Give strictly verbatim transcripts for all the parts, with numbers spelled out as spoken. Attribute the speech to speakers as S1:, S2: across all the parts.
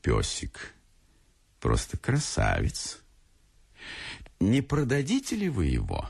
S1: песик. Просто красавец. Не продадите ли вы его?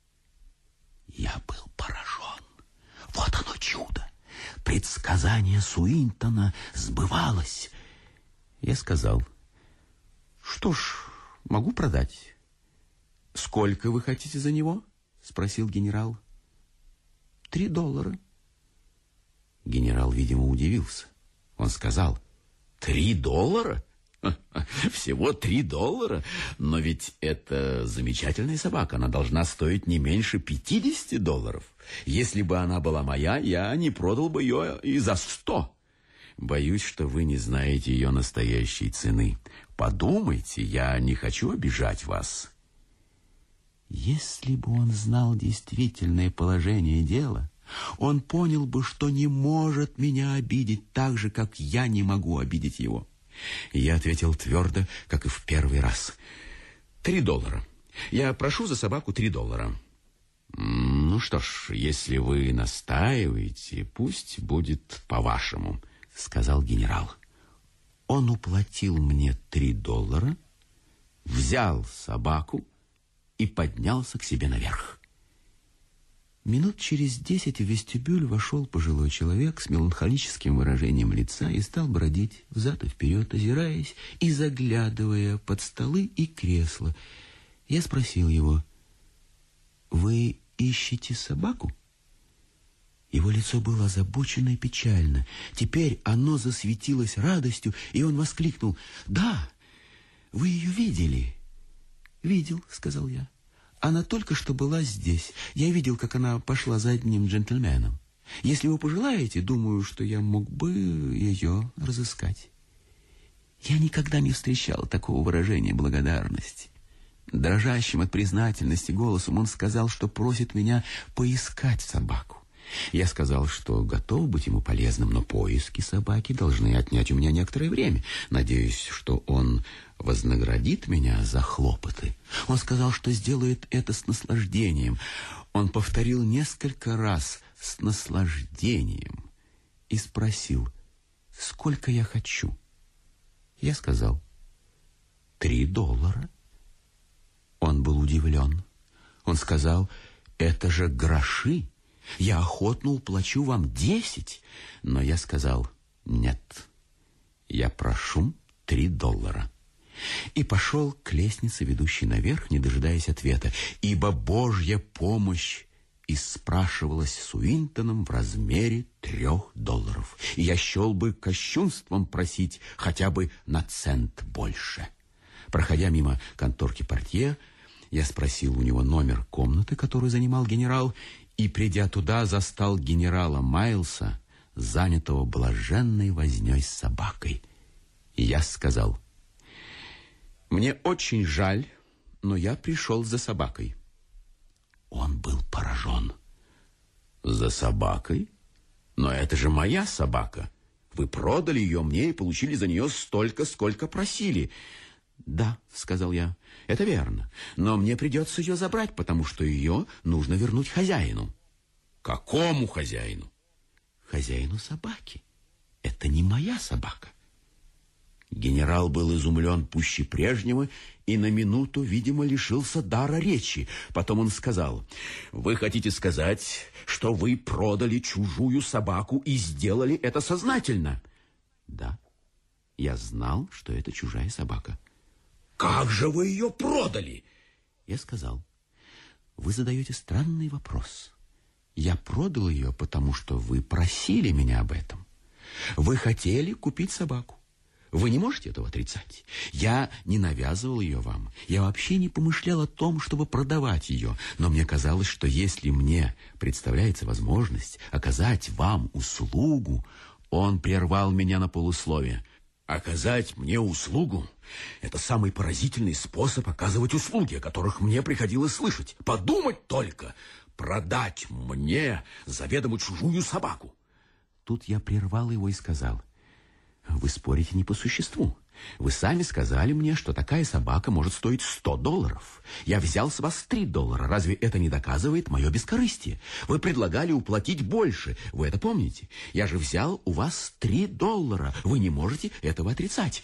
S2: Я был поражен. Вот оно чудо. Предсказание Суинтона сбывалось.
S1: Я сказал: что ж, могу продать. Сколько вы хотите за него? Спросил генерал. Три доллара. Генерал, видимо, удивился. Он сказал: три доллара? Всего три доллара? Но ведь это замечательная собака. Она должна стоить не меньше пятидесяти долларов. Если бы она была моя, я не продал бы ее и за сто. Боюсь, что вы не знаете ее настоящей цены. Подумайте, я не хочу обижать вас.
S2: Если бы он знал действительное положение дела, он понял бы, что не может меня обидеть так же, как я не могу обидеть его.
S1: Я ответил твердо, как и в первый раз. Три доллара. Я прошу за собаку три доллара. Ну что ж, если вы настаиваете, пусть будет по-вашему, сказал генерал.
S2: Он уплатил мне три доллара,
S1: взял собаку и поднялся к себе наверх.
S2: Минут через десять в вестибюль вошел пожилой человек с меланхолическим выражением лица и стал бродить взад и вперед, озираясь и заглядывая под столы и кресла. Я спросил его: «Вы ищете собаку?» Его лицо было озабочено и печально. Теперь оно засветилось радостью, и он воскликнул: «Да, вы ее видели?» «Видел», — сказал я. «Она только что была здесь. Я видел, как она пошла за одним джентльменом. Если вы пожелаете, думаю, что я мог бы ее разыскать». Я никогда не встречал такого выражения благодарности. Дрожащим от признательности голосом он сказал, что просит меня поискать собаку. Я сказал, что готов быть ему полезным, но поиски собаки должны отнять у меня некоторое время. Надеюсь, что он вознаградит меня за хлопоты. Он сказал, что сделает это с наслаждением. Он повторил несколько раз «с наслаждением» и спросил, сколько я хочу. Я сказал: «Три доллара». Он был удивлен. Он сказал: «Это же гроши. Я охотно уплачу вам десять». Но я сказал: «Нет, я прошу три доллара». И пошел к лестнице, ведущей наверх, не дожидаясь ответа, ибо Божья помощь испрашивалась Суинтоном в размере трех долларов. И я счел бы кощунством просить хотя бы на цент больше. Проходя мимо конторки портье, я спросил у него номер комнаты, которую занимал генерал, и, придя туда, застал генерала Майлса, занятого блаженной вознёй с собакой. И я сказал: «Мне очень жаль, но я пришел за собакой». Он был поражен. «За собакой? Но это же моя собака. Вы продали ее мне и получили за нее столько, сколько просили». «Да», — сказал я, — «это верно, но мне придется ее забрать, потому что ее нужно вернуть хозяину». «Какому хозяину?» «Хозяину собаки. Это не моя собака». Генерал был изумлен пуще прежнего и на минуту, видимо, лишился дара речи. Потом он сказал: «Вы хотите сказать, что вы продали чужую собаку и сделали это сознательно?» «Да, я знал, что это чужая собака». «Как же вы ее продали?» Я сказал: «Вы задаете странный вопрос. Я продал ее, потому что вы просили меня об этом. Вы хотели купить собаку. Вы не можете этого отрицать. Я не навязывал ее вам. Я вообще не помышлял о том, чтобы продавать ее. Но мне казалось, что если мне представляется возможность оказать вам услугу...» Он прервал меня на полусловие. «Оказать мне услугу — это самый поразительный способ оказывать услуги, о которых мне приходилось слышать. Подумать только! Продать мне заведомо чужую собаку!» Тут я прервал его и сказал: «Вы спорите не по существу. Вы сами сказали мне, что такая собака может стоить сто долларов. Я взял с вас три доллара. Разве это не доказывает мое бескорыстие? Вы предлагали уплатить больше. Вы это помните? Я же взял у вас три доллара. Вы не можете этого отрицать.